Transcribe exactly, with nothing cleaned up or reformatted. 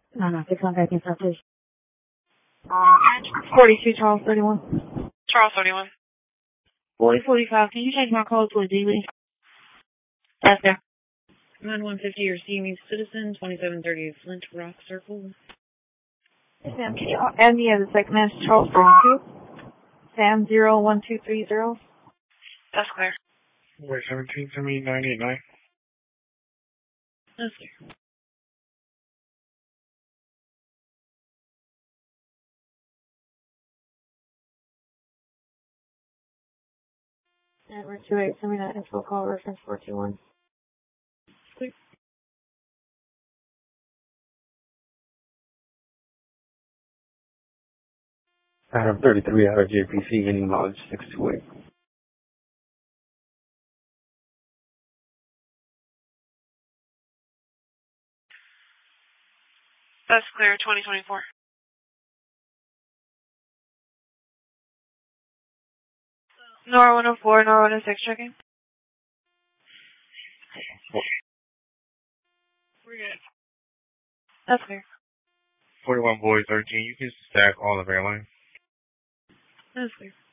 No, no, six contact in South, please. Uh, forty-two, Charles thirty-one. Charles thirty-one. forty forty-five, can you change my code to a D, please? That's there. nine one fifty, you're seeing Citizen, twenty-seven thirty Flint Rock Circle. Yes, ma'am. Can you add me as a second message, Charles thirty-two? Sam zero one two three zero. That's clear. Wait, seventeen to me, nine eight nine. That's clear. Network two eight, send me that info call reference four two one. Clear. Adam thirty-three out of J P C, any knowledge six two eight. That's clear, twenty twenty-four. Nora one oh four, Nora one oh six, checking. We're good. That's clear. forty-one boy thirteen, you can stack all of airlines. That's clear.